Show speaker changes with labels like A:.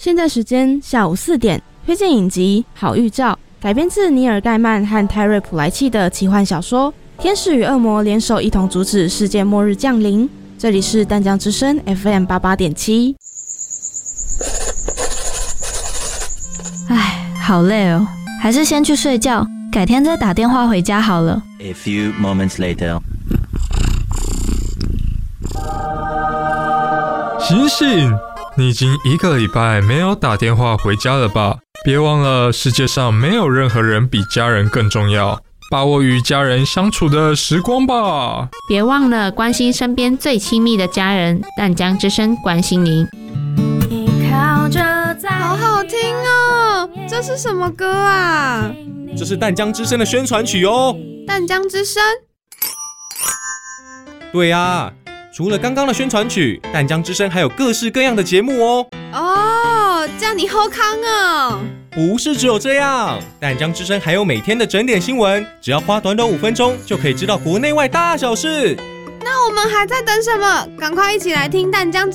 A: 现在时间下午4点，推荐影集《好预兆》，改编自尼尔·盖曼和泰瑞·普莱契的奇幻小说。天使与恶魔联手一同阻止世界末日降临。这里是淡江之声 FM88.7。
B: 唉，好累哦，还是先去睡觉，改天再打电话回家好了。
C: A few moments later.
D: 醒醒！你已经1个礼拜没有打电话回家了吧？别忘了，世界上没有任何人比家人更重要。把握与家人相处的时光吧！
E: 别忘了关心身边最亲密的家人，淡江之声关心您。
A: 好好听哦！这是什么歌啊？
F: 这是淡江之声的宣传曲哦。
A: 淡江之声？
F: 对啊，除了刚刚的宣传曲，淡江之声还有各式各样的节目哦。
A: 哦，这样你好康哦！
F: 不是只有这样，淡江之声还有每天的整点新闻，只要花短短5分钟就可以知道国内外大小事。
A: 那我们还在等什么？赶快一起来听淡江之